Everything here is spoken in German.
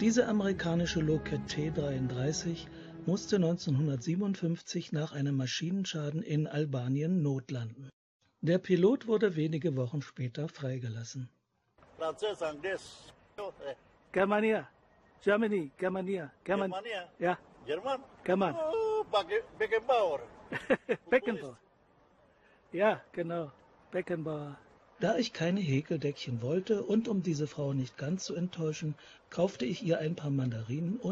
Diese amerikanische Lockheed T-33 musste 1957 nach einem Maschinenschaden in Albanien notlanden. Der Pilot wurde wenige Wochen später freigelassen. Germania, Germany, Germania, Germania? Ja, Jerman? German. Oh, Beckenbauer. Beckenbauer. Ja, genau, Beckenbauer. Da ich keine Häkeldeckchen wollte und um diese Frau nicht ganz zu enttäuschen, kaufte ich ihr ein paar Mandarinen und